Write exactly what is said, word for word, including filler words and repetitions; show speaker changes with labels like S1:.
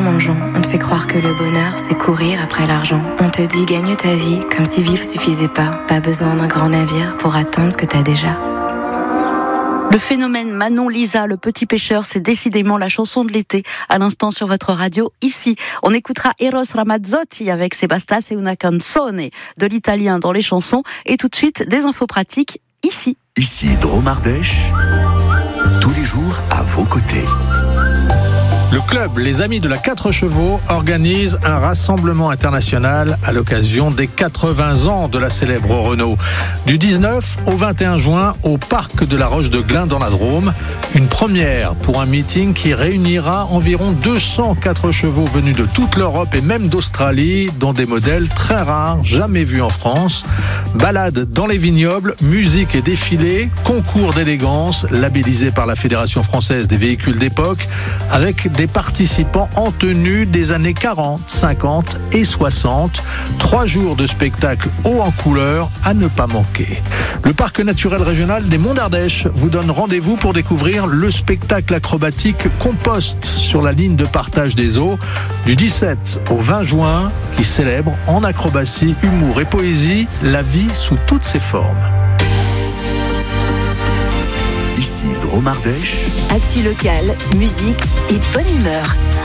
S1: tellement de gens. On te fait croire que le bonheur, c'est courir après l'argent. On te dit gagne ta vie, comme si vivre suffisait pas. Pas besoin d'un grand navire pour atteindre ce que t'as déjà.
S2: Le phénomène Manon Lisa, le petit pêcheur, c'est décidément la chanson de l'été. À l'instant sur votre radio, ici. On écoutera Eros Ramazzotti avec Sebasta e una canzone, de l'italien dans les chansons. Et tout de suite, des infos pratiques, ici.
S3: Ici, Drôme Ardèche, tous les jours à vos côtés.
S4: Le club Les Amis de la quatre chevaux organise un rassemblement international à l'occasion des quatre-vingts ans de la célèbre Renault. Du dix-neuf au vingt et un juin au parc de la Roche de Glin dans la Drôme. Une première pour un meeting qui réunira environ deux cents quatre chevaux venus de toute l'Europe et même d'Australie, dont des modèles très rares, jamais vus en France. Balade dans les vignobles, musique et défilé, concours d'élégance labellisé par la Fédération française des véhicules d'époque, avec des participants en tenue des années quarante, cinquante et soixante. Trois jours de spectacle haut en couleur à ne pas manquer. Le parc naturel régional des Monts d'Ardèche vous donne rendez-vous pour découvrir le spectacle acrobatique Compost sur la ligne de partage des eaux du dix-sept au vingt juin, qui célèbre en acrobatie, humour et poésie la vie sous toutes ses formes.
S3: Ici, Drôme Ardèche.
S2: Actu local, musique et bonne humeur.